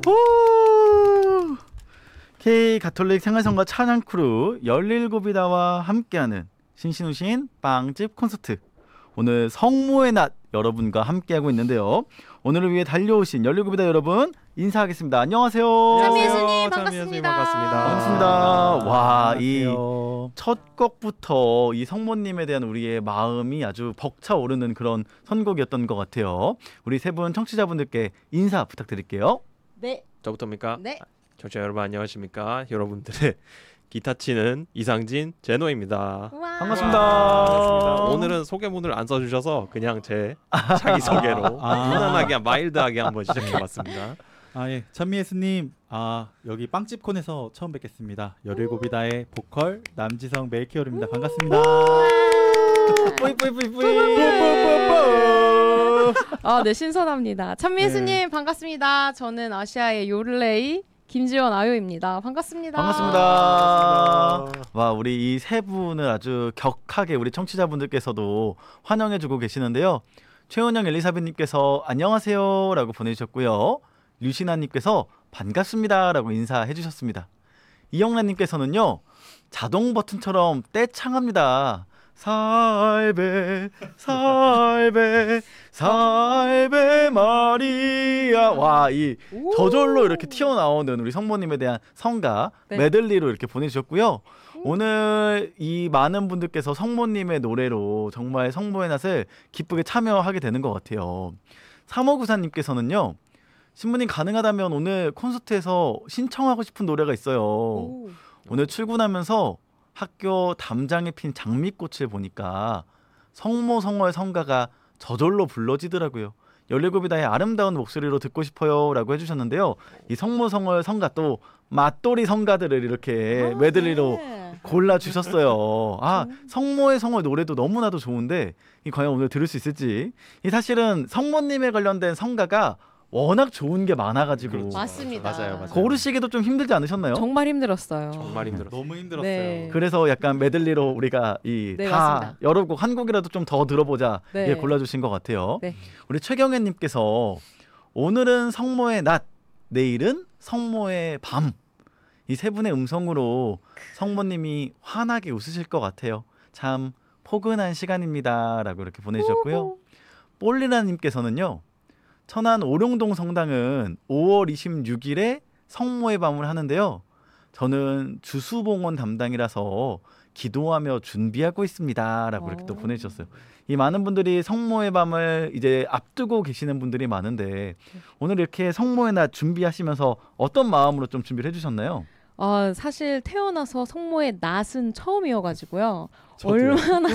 후! K 가톨릭 생활성가 찬양 크루 17이다와 함께하는 신신우신 빵집 콘서트. 오늘 성모의 낮 여러분과 함께하고 있는데요. 오늘을 위해 달려오신 17이다 여러분 인사하겠습니다. 안녕하세요. 찬미 예수님 반갑습니다. 반갑습니다. 와, 이 첫 곡부터 이 성모님에 대한 우리의 마음이 아주 벅차오르는 그런 선곡이었던 것 같아요. 우리 세 분 청취자분들께 인사 부탁드릴게요. 네. 저부터입니까? 네. 청취자 여러분 안녕하십니까? 여러분들의 기타 치는 이상진 제노입니다. 우와. 반갑습니다. 반갑습니다. 오늘은 소개문을 안 써주셔서 그냥 제 자기 소개로 편안하게 마일드하게 한번 시작해봤습니다. 예, 찬미 예수님, 여기 빵집콘에서 처음 뵙겠습니다. 17이다의 보컬 남지성 멜키올입니다. 반갑습니다. 뿌이뿌이뿌이뿌이. 네, 신선합니다. 찬미 예수님 반갑습니다. 저는 아시아의 요를레이 김지원 아요입니다. 반갑습니다. 반갑습니다. 와, 우리 이 세 분을 아주 격하게 우리 청취자분들께서도 환영해주고 계시는데요. 최은영 엘리사벳님께서 안녕하세요라고 보내주셨고요. 류신아님께서 반갑습니다라고 인사해주셨습니다. 이영란님께서는요, 자동 버튼처럼 떼창합니다. 살베 살베 살베 마리아. 와, 이 저절로 이렇게 튀어나오는 우리 성모님에 대한 성가 메들리로 이렇게 보내주셨고요. 오늘 이 많은 분들께서 성모님의 노래로 정말 성모의 낮을 기쁘게 참여하게 되는 것 같아요. 3594님께서는요, 신부님 가능하다면 오늘 콘서트에서 신청하고 싶은 노래가 있어요. 오늘 출근하면서 학교 담장에 핀 장미꽃을 보니까 성모 성월 성가가 저절로 불러지더라고요. 17이다의 아름다운 목소리로 듣고 싶어요 라고 해주셨는데요. 이 성모 성월 성가 또 맞돌이 성가들을 이렇게 메들리로 골라주셨어요. 성모의 성월 노래도 너무나도 좋은데 이 과연 오늘 들을 수 있을지. 이 사실은 성모님에 관련된 성가가 워낙 좋은 게 많아가지고. 그렇죠. 맞습니다. 맞아요. 고르시기도 좀 힘들지 않으셨나요? 정말 힘들었어요. 정말 힘들었어요. 너무 힘들었어요. 네. 그래서 약간 메들리로 우리가 네, 다 맞습니다. 여러 곡 한 곡이라도 좀 더 들어보자 네. 골라주신 것 같아요. 네. 우리 최경애님께서 오늘은 성모의 낮, 내일은 성모의 밤. 이 세 분의 음성으로 성모님이 환하게 웃으실 것 같아요. 참 포근한 시간입니다라고 이렇게 보내주셨고요. 볼리라님께서는요, 천안 오룡동 성당은 5월 26일에 성모의 밤을 하는데요. 저는 주수봉헌 담당이라서 기도하며 준비하고 있습니다 라고 이렇게 또 보내주셨어요. 이 많은 분들이 성모의 밤을 이제 앞두고 계시는 분들이 많은데 오늘 이렇게 성모의 낮 준비하시면서 어떤 마음으로 좀 준비를 해주셨나요? 사실 태어나서 성모의 낮은 처음이어가지고요. 저도요. 얼마나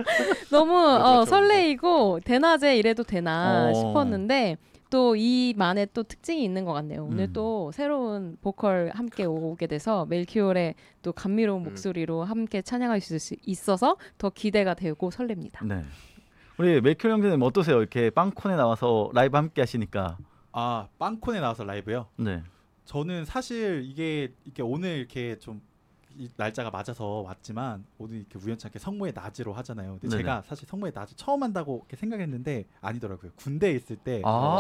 너무 그렇죠. 설레이고 대낮에 이래도 되나 어. 싶었는데 또 이만의 또 특징이 있는 것 같네요. 오늘 또 새로운 보컬 함께 오게 돼서 멜키올의 또 감미로운 목소리로 함께 찬양할 수 있어서 더 기대가 되고 설렙니다. 네. 우리 멜키올 형제님 어떠세요? 이렇게 빵콘에 나와서 라이브 함께 하시니까. 빵콘에 나와서 라이브요. 네. 저는 사실 이게 오늘 이렇게 좀 이 날짜가 맞아서 왔지만 오늘 이렇게 우연찮게 성모의 낮으로 하잖아요. 근데 네네. 제가 사실 성모의 낮을 처음 한다고 이렇게 생각했는데 아니더라고요. 군대에 있을 때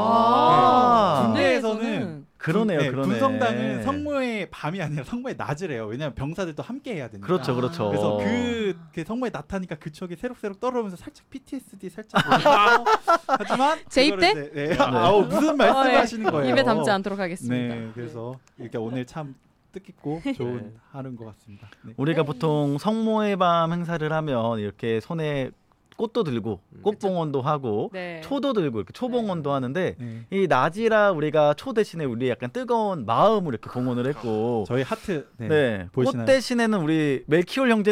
군대에서는 그러네요. 그러네. 군성당은 성모의 밤이 아니라 성모의 낮을 해요. 왜냐하면 병사들도 함께 해야 되니까. 그렇죠, 그렇죠. 그래서 그 성모의 낮 하니까 그 추억이 새록새록 떠오르면서 살짝 PTSD 살짝 오고 하지만 재입 때? 그거를 이제, 무슨 말씀하시는 거예요? 입에 담지 않도록 하겠습니다. 네, 그래서 이렇게 오늘 참 뜻깊고 좋은 하루인 것 같습니다. 네. 우리가 보통 성모의 밤 행사를 하면 이렇게 손에 꽃도 들고 꽃봉헌도 하고 네. 초도 들고 이렇게 초봉헌도 하는데 네. 이 낮이라 우리가 초 대신에 우리 약간 뜨거운 마음을 이렇게 봉헌을 했고 저희 하트 네, 꽃 보이시나요? 대신에는 우리 멜키올 형제